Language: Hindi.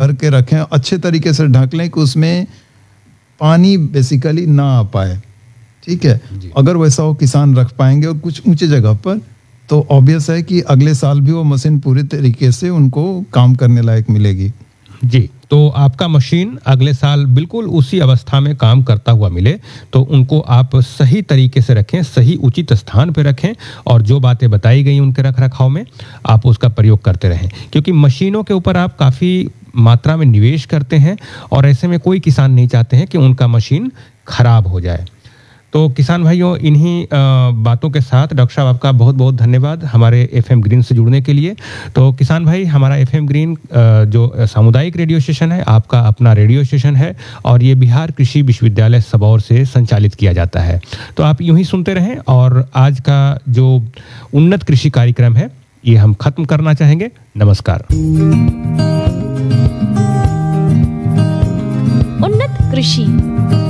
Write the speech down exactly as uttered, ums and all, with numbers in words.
भर के रखें, अच्छे तरीके से ढक लें कि उसमें पानी बेसिकली ना आ पाए। ठीक है, अगर वैसा वो किसान रख पाएंगे और कुछ ऊंचे जगह पर, तो ऑब्वियस है कि अगले साल भी वो मशीन पूरी तरीके से उनको काम करने लायक मिलेगी। जी, तो आपका मशीन अगले साल बिल्कुल उसी अवस्था में काम करता हुआ मिले, तो उनको आप सही तरीके से रखें, सही उचित स्थान पे रखें, और जो बातें बताई गई उनके रख रखाव में आप उसका प्रयोग करते रहें, क्योंकि मशीनों के ऊपर आप काफ़ी मात्रा में निवेश करते हैं और ऐसे में कोई किसान नहीं चाहते हैं कि उनका मशीन खराब हो जाए। तो किसान भाइयों, इन्हीं बातों के साथ डॉक्टर साहब आपका बहुत बहुत धन्यवाद हमारे एफएम ग्रीन से जुड़ने के लिए। तो किसान भाई, हमारा एफएम ग्रीन जो सामुदायिक रेडियो स्टेशन है, आपका अपना रेडियो स्टेशन है और ये बिहार कृषि विश्वविद्यालय सबौर से संचालित किया जाता है। तो आप यूं ही सुनते रहें, और आज का जो उन्नत कृषि कार्यक्रम है ये हम खत्म करना चाहेंगे। नमस्कार। उन्नत कृषि।